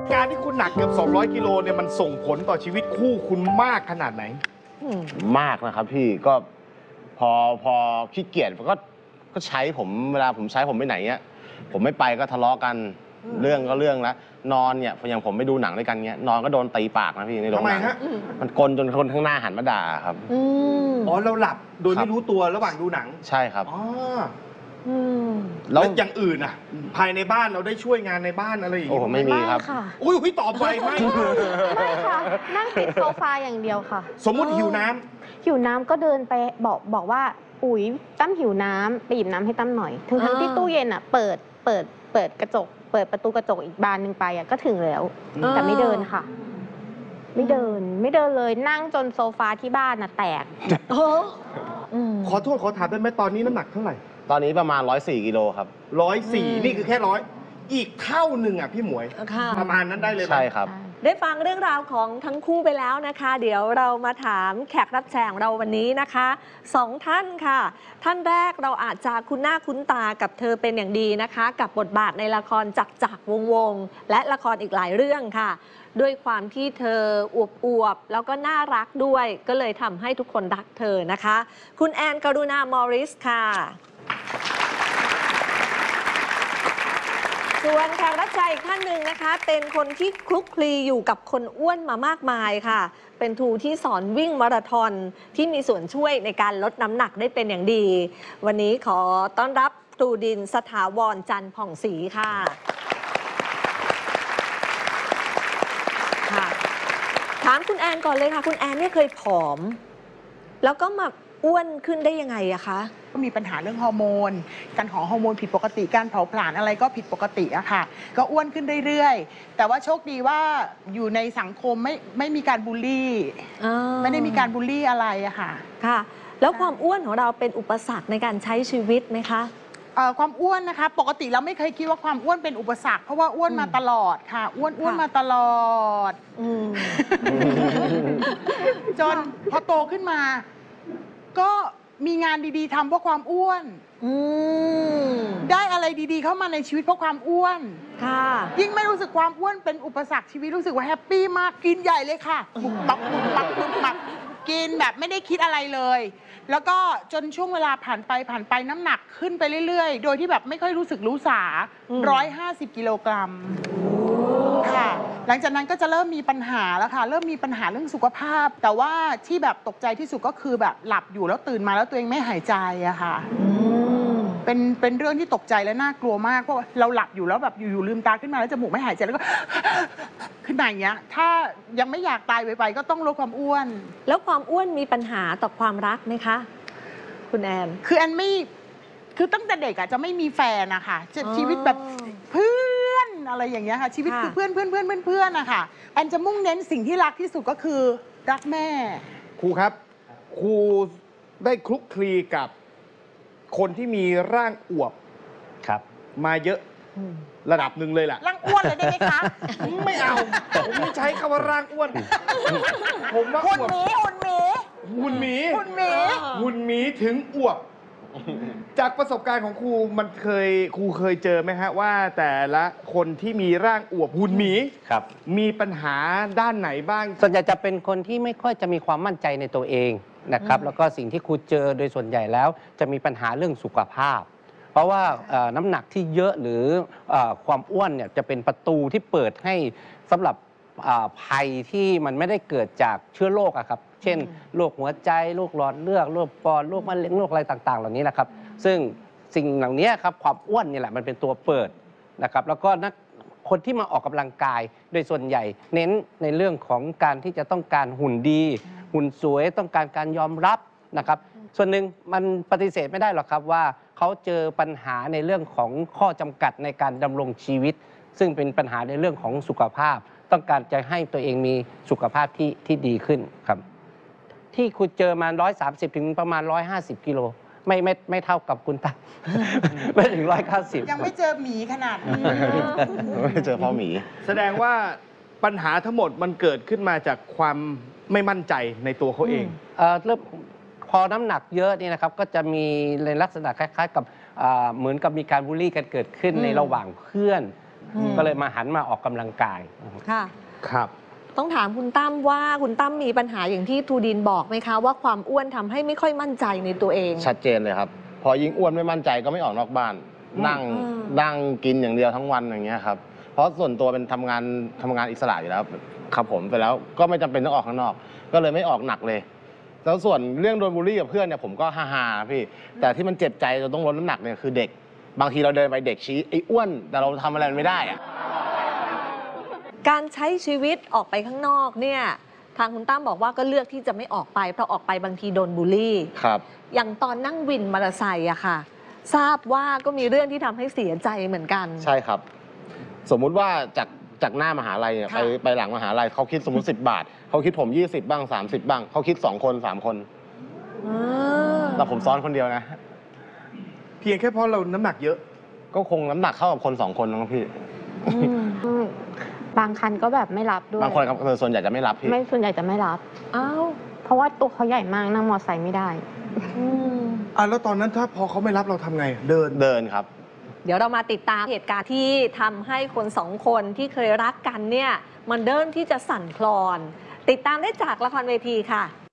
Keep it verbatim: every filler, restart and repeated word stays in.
การที่คุณหนักเกือบสองร้อยกิโลเนี่ยมันส่งผลต่อชีวิตคู่คุณมากขนาดไหนมากนะครับพี่ก็พอพอขี้เกียจก็ก็ใช้ผมเวลาผมใช้ผมไปไหนเนี้ยผมไม่ไปก็ทะเลาะกันเรื่องก็เรื่องแล้วนอนเนี่ยอย่างผมไปดูหนังด้วยกันเนี้ยนอนก็โดนตีปากนะพี่ในโรงหนังมันกลจนคนข้างหน้าหันมาด่าครับอ๋อเราหลับโดยไม่รู้ตัวระหว่างดูหนังใช่ครับอ๋อแล้วอย่างอื่นอ่ะภายในบ้านเราได้ช่วยงานในบ้านอะไรอย่างเงี้ยโอ้ไม่มีครับอุ้ยพี่ตอบไปไม่ไม่ค่ะนั่งติดโซฟาอย่างเดียวค่ะสมมุติหิวน้ำหิวน้ำก็เดินไปบอกบอกว่าอุ๋ยตั้มหิวน้ำไปหยิบน้ำให้ตั้มหน่อยถึงทั้งที่ตู้เย็นอ่ะเปิดเปิดเปิดกระจกเปิดประตูกระจกอีกบานหนึ่งไปอ่ะก็ถึงแล้วแต่ไม่เดินค่ะไม่เดินไม่เดินเลยนั่งจนโซฟาที่บ้านน่ะแตกขอโทษขอถามได้ไหมตอนนี้น้ำหนักเท่าไหร่ตอนนี้ประมาณร้อยสี่กิโลครับร้อยสี่นี่คือแค่ร้อยอีกเท่าหนึ่งอ่ะพี่หมวยประมาณนั้นได้เลยใช่ครับได้ฟังเรื่องราวของทั้งคู่ไปแล้วนะคะ เดี๋ยวเรามาถามแขกรับเชิญของเราวันนี้นะคะสองท่านค่ะท่านแรกเราอาจจะคุ้นหน้าคุ้นตากับเธอเป็นอย่างดีนะคะกับบทบาทในละครจักรจักรวงวงและละครอีกหลายเรื่องค่ะด้วยความที่เธออวบๆแล้วก็น่ารักด้วยก็เลยทำให้ทุกคนรักเธอนะคะคุณแอนกรุณามอริสค่ะส่วนแขกรับเชิญอีกท่านหนึ่งนะคะเป็นคนที่คลุกคลีอยู่กับคนอ้วนมามากมายค่ะเป็นครูที่สอนวิ่งมาราธอนที่มีส่วนช่วยในการลดน้ำหนักได้เป็นอย่างดีวันนี้ขอต้อนรับครูดินสถาวรจันทร์ผ่องศรีค่ะค่ะถามคุณแอนก่อนเลยค่ะคุณแอนเนี่ยเคยผอมแล้วก็มาอ้วนขึ้นได้ยังไงอะคะก็มีปัญหาเรื่องฮอร์โมนการของฮอร์โมนผิดปกติการเผาผลาญอะไรก็ผิดปกติอะค่ะก็อ้วนขึ้นเรื่อยๆแต่ว่าโชคดีว่าอยู่ในสังคมไม่ไม่มีการบูลลี่ไม่ได้มีการบูลลี่อะไรอะค่ะค่ะแล้วความอ้วนของเราเป็นอุปสรรคในการใช้ชีวิตไหมคะความอ้วนนะคะปกติเราไม่เคยคิดว่าความอ้วนเป็นอุปสรรคเพราะว่าอ้วนมาตลอดค่ะอ้วนอ้วนมาตลอดจนพอโตขึ้นมาก็มีงานดีๆทำเพราะความอ้วนได้อะไรดีๆเข้ามาในชีวิตเพราะความอ้วนยิ่งไม่รู้สึกความอ้วนเป็นอุปสรรคชีวิตรู้สึกว่าแฮปปี้มากกินใหญ่เลยค่ะบุกบักบุกบักบุกบักกินแบบไม่ได้คิดอะไรเลยแล้วก็จนช่วงเวลาผ่านไปผ่านไปน้ำหนักขึ้นไปเรื่อยๆโดยที่แบบไม่ค่อยรู้สึกรู้สาร้อยห้าสิบกิโลกรัมค่ะหลังจากนั้นก็จะเริ่มมีปัญหาแล้วค่ะเริ่มมีปัญหาเรื่องสุขภาพแต่ว่าที่แบบตกใจที่สุดก็คือแบบหลับอยู่แล้วตื่นมาแล้วตัวเองไม่หายใจอะค่ะเป็นเป็นเรื่องที่ตกใจและน่ากลัวมากเพราะเราหลับอยู่แล้วแบบอยู่ๆลืมตาขึ้นมาแล้วจมูกไม่หายใจแล้วก็ขึ้นมาอย่างเงี้ยถ้ายังไม่อยากตายไปๆก็ต้องลดความอ้วนแล้วความอ้วนมีปัญหาต่อความรักไหมคะคุณแอนคือแอนไม่คือตั้งแต่เด็กอะจะไม่มีแฟนนะคะจะชีวิตแบบเพื่อนอะไรอย่างเงี้ยค่ะชีวิตคือเพื่อนเพื่อนเพื่อนเพื่อนเพื่อนอะค่ะแอนจะมุ่งเน้นสิ่งที่รักที่สุดก็คือรักแม่ครูครับครูได้คลุกคลีกับคนที่มีร่างอวบครับมาเยอะระดับหนึ่งเลยแหละร่างอ้วนเลยได้ไหมคะไม่เอาผมไม่ใช้คำว่าร่างอ้วนผมว่าหุ่นหมีหุ่นหมีหุ่นหมีหุ่นหมีหุ่นหมีถึงอวบจากประสบการณ์ของครูมันเคยครูเคยเจอไหมฮะว่าแต่ละคนที่มีร่างอวบหุ่นหมีครับมีปัญหาด้านไหนบ้างส่วนใหญ่จะเป็นคนที่ไม่ค่อยจะมีความมั่นใจในตัวเองนะครับแล้วก็สิ่งที่ครูเจอโดยส่วนใหญ่แล้วจะมีปัญหาเรื่องสุขภาพเพราะว่าน้ำหนักที่เยอะหรือความอ้วนเนี่ยจะเป็นประตูที่เปิดให้สำหรับภัยที่มันไม่ได้เกิดจากเชื้อโรคอะครับเช่นโรคหัวใจโรคหลอดเลือดโรคปอดโรคมะเร็งโรคอะไรต่างๆเหล่านี้นะครับซึ่งสิ่งเหล่านี้ครับความอ้วนนี่แหละมันเป็นตัวเปิดนะครับแล้วก็นักคนที่มาออกกำลังกายโดยส่วนใหญ่เน้นในเรื่องของการที่จะต้องการหุ่นดีหุ่นสวยต้องการการยอมรับนะครับส่วนหนึ่งมันปฏิเสธไม่ได้หรอกครับว่าเขาเจอปัญหาในเรื่องของข้อจำกัดในการดำรงชีวิตซึ่งเป็นปัญหาในเรื่องของสุขภาพต้องการจะให้ตัวเองมีสุขภาพที่ที่ดีขึ้นครับที่คุณเจอมาหนึ่งร้อยสามสิบถึงประมาณหนึ่งร้อยห้าสิบกิโลไม่ไม่ไม่เท่ากับคุณตาไม่ถึงหนึ่งร้อยเก้าสิบยังไม่เจอหมีขนาดนี้ไม่เจอพ่อหมีแสดงว่าปัญหาทั้งหมดมันเกิดขึ้นมาจากความไม่มั่นใจในตัวเขาเองเออเริ่มพอน้ำหนักเยอะนี่นะครับก็จะมีในลักษณะคล้ายๆกับเหมือนกับมีการบูลลี่กันเกิดขึ้นในระหว่างเพื่อนอืมก็เลยมาหันมาออกกำลังกายค่ะครับต้องถามคุณตั้มว่าคุณตั้มมีปัญหาอย่างที่ทูดินบอกไหมคะ ว่าความอ้วนทำให้ไม่ค่อยมั่นใจในตัวเองชัดเจนเลยครับ พอยิ่งอ้วนไม่มั่นใจก็ไม่ออกนอกบ้าน นั่งอืมนั่งกินอย่างเดียวทั้งวันอย่างเงี้ยครับ เพราะส่วนตัวเป็นทำงานทำงานอิสระอยู่แล้วครับผมไปแล้วก็ไม่จำเป็นต้องออกข้างนอก ก็เลยไม่ออกหนักเลย แล้วส่วนเรื่องโดนบูลลี่กับเพื่อนเนี่ยผมก็ฮาๆพี่ แต่ที่มันเจ็บใจเราต้องลดน้ำหนักเนี่ยคือเด็ก บางทีเราเดินไปเด็กชี้ไอ้อ้วน แต่เราทำอะไรไม่ได้อะการใช้ชีวิตออกไปข้างนอกเนี่ยทางคุณตั้มบอกว่าก็เลือกที่จะไม่ออกไปเพราะออกไปบางทีโดนบูลลี่ครับอย่างตอนนั่งวินมอเตอร์ไซค์อะค่ะ ทราบว่าก็มีเรื่องที่ทำให้เสียใจเหมือนกันใช่ครับ สมมุติว่าจากจากหน้ามหาลัยเนี่ยค่ะไปไปหลังมหาลัยเขาคิดสมมติ สิบบาทเขาคิดผมยี่สิบบ้างสามสิบบ้างเขาคิดสองคนสามคนอ่าแต่ผมซ้อนคนเดียวนะเพียงแค่เพราะเราน้ำหนักเยอะก็คงน้ำหนักเท่ากับคนสองคนนะพี่อืมอืมบางคันก็แบบไม่รับด้วยบางคนครับส่วนใหญ่จะไม่รับพี่ไม่ส่วนใหญ่จะไม่รับอ้าวเพราะว่าตัวเขาใหญ่มากนั่งมอเตอร์ไซค์ไม่ได้อืมอ่ะแล้วตอนนั้นถ้าพอเขาไม่รับเราทำไง เดินเดินครับเดี๋ยวเรามาติดตามเหตุการณ์ที่ทำให้คนสองคนที่เคยรักกันเนี่ยมันเริ่มที่จะสั่นคลอน ติดตามได้จากละครเวทีค่ะ